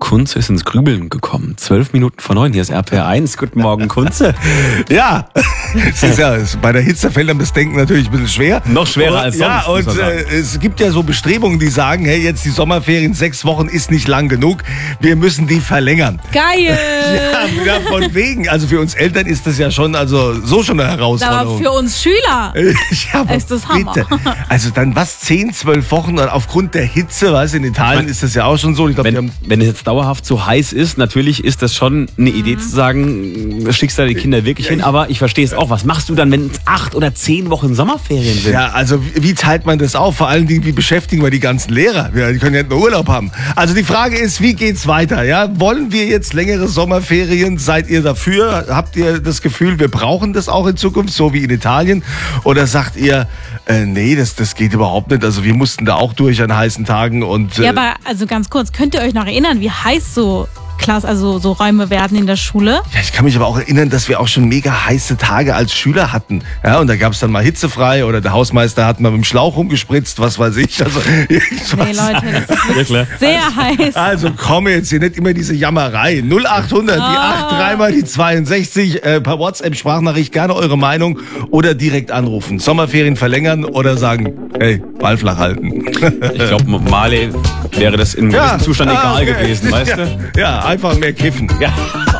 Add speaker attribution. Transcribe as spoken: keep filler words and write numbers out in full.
Speaker 1: Kunze ist ins Grübeln gekommen. Zwölf Minuten vor neun, hier ist R P R eins. Guten Morgen, Kunze.
Speaker 2: Ja, es ist ja es, bei der Hitze fällt einem das Denken natürlich ein bisschen schwer.
Speaker 1: Noch schwerer
Speaker 2: und,
Speaker 1: als sonst.
Speaker 2: Ja, und äh, es gibt ja so Bestrebungen, die sagen, hey, jetzt die Sommerferien, sechs Wochen ist nicht lang genug. Wir müssen die verlängern.
Speaker 3: Geil!
Speaker 2: Ja, ja, von wegen. Also für uns Eltern ist das ja schon, also so schon eine Herausforderung.
Speaker 3: Aber für uns Schüler
Speaker 2: ja, aber
Speaker 3: ist das Hammer.
Speaker 2: bitte. Also dann was, zehn, zwölf Wochen und aufgrund der Hitze, weißt du, in Italien ist das ja auch schon so. Ich glaub, die
Speaker 1: Wenn,
Speaker 2: haben
Speaker 1: wenn es jetzt dauerhaft so heiß ist, natürlich ist das schon eine Idee zu sagen, schickst da die Kinder wirklich hin. Aber ich verstehe es auch. Was machst du dann, wenn es acht oder zehn Wochen Sommerferien sind?
Speaker 2: Ja, also wie, wie teilt man das auf? Vor allen Dingen, wie beschäftigen wir die ganzen Lehrer? Ja, die können ja nicht nur Urlaub haben. Also die Frage ist, wie geht's weiter? Ja, wollen wir jetzt längere Sommerferien? Seid ihr dafür? Habt ihr das Gefühl, wir brauchen das auch in Zukunft, so wie in Italien? Oder sagt ihr, äh, nee, das, das geht überhaupt nicht. Also wir mussten da auch durch an heißen Tagen und... Äh,
Speaker 3: Ja, aber also ganz kurz, könnt ihr euch noch erinnern, wie heiß so Klasse, also so Räume werden in der Schule?
Speaker 2: Ja, ich kann mich aber auch erinnern, dass wir auch schon mega heiße Tage als Schüler hatten. Ja, und da gab es dann mal hitzefrei oder der Hausmeister hat mal mit dem Schlauch rumgespritzt, was weiß ich. Also, ich
Speaker 3: Nee, Leute, das ist wirklich sehr heiß.
Speaker 2: Also komm jetzt hier nicht immer diese Jammerei. null achthundert, die acht, dreimal die zweiundsechzig, äh, per WhatsApp-Sprachnachricht gerne eure Meinung oder direkt anrufen. Sommerferien verlängern oder sagen, hey, Ball flach halten.
Speaker 1: Ich glaube, Marley wäre das in einem gewissen Zustand
Speaker 2: ah,
Speaker 1: egal
Speaker 2: okay.
Speaker 1: gewesen, weißt
Speaker 2: ja,
Speaker 1: du?
Speaker 2: Ja, einfach mehr kiffen.
Speaker 1: Ja.